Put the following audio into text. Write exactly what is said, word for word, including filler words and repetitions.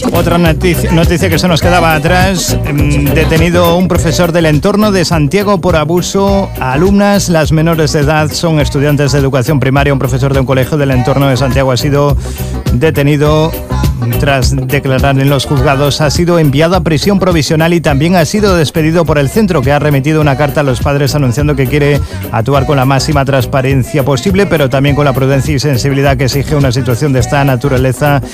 Otra noticia, noticia que se nos quedaba atrás. Detenido un profesor del entorno de Santiago por abuso a alumnas. Las menores de edad son estudiantes de educación primaria. Un profesor de un colegio del entorno de Santiago ha sido detenido tras declarar en los juzgados. Ha sido enviado a prisión provisional y también ha sido despedido por el centro, que ha remitido una carta a los padres anunciando que quiere actuar con la máxima transparencia posible, pero también con la prudencia y sensibilidad que exige una situación de esta naturaleza